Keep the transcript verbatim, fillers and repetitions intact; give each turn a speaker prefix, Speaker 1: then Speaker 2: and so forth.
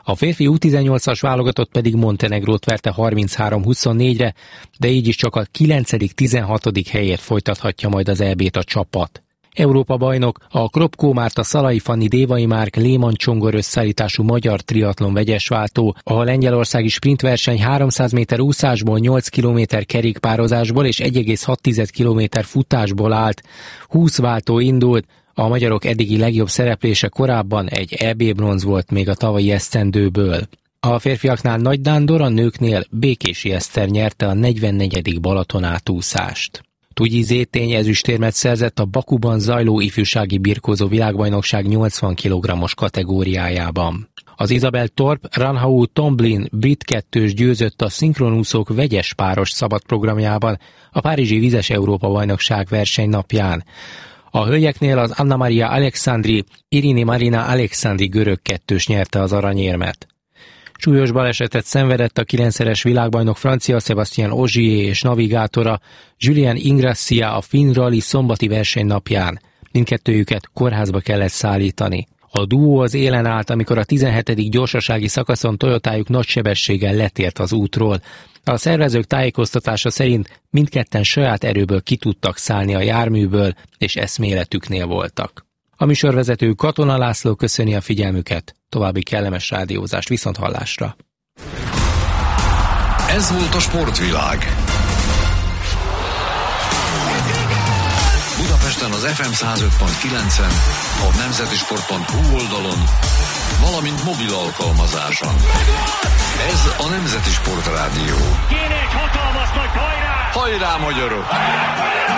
Speaker 1: A férfi U tizennyolcas válogatott pedig Montenegrót verte harminchárom huszonnégyre, de így is csak a kilencedik-tizenhatodik helyért folytathatja majd az é bét a csapat. Európa bajnok a Kropko Márta Szalai Fanni Dévai Márk Léman Csongor összeállítású magyar triatlon vegyesváltó, a lengyelországi sprintverseny háromszáz méter úszásból, nyolc kilométer kerékpározásból és egy egész hat kilométer futásból állt. húsz váltó indult, a magyarok eddigi legjobb szereplése korábban egy é bé bronz volt még a tavalyi esztendőből. A férfiaknál Nagy Dándor, a nőknél Békési Eszter nyerte a negyvennegyedik Balaton átúszást. Tugyi Zétény ezüstérmet szerzett a Bakuban zajló ifjúsági birkózó világbajnokság nyolcvan kilogrammos kategóriájában. Az Isabel Torp Ranhau Tomblin brit kettős győzött a szinkronúszók vegyes páros szabad programjában a Párizsi Vizes Európa-bajnokság versenynapján. A hölgyeknél az Anna Maria Alexandri, Irini Marina Alexandri görög kettős nyerte az aranyérmet. Súlyos balesetet szenvedett a kilencszeres világbajnok francia Sébastien Ogier és navigátora Julien Ingrassia a Finn Rally szombati versenynapján. Mindkettőjüket kórházba kellett szállítani. A duó az élen állt, amikor a tizenhetedik gyorsasági szakaszon Toyotájuk nagy sebességgel letért az útról. A szervezők tájékoztatása szerint mindketten saját erőből ki tudtak szállni a járműből, és eszméletüknél voltak. A műsorvezető Katona László köszöni a figyelmüket. További kellemes rádiózást, viszonthallásra.
Speaker 2: Ez volt a Sportvilág. Budapesten az ef em száz öt pont kilencen, a nemzetisport pont hu oldalon, valamint mobil alkalmazáson. Ez a Nemzeti Sport Rádió.
Speaker 3: Kéne egy hatalmas nagy hajrá!
Speaker 2: Hajrá, magyarok!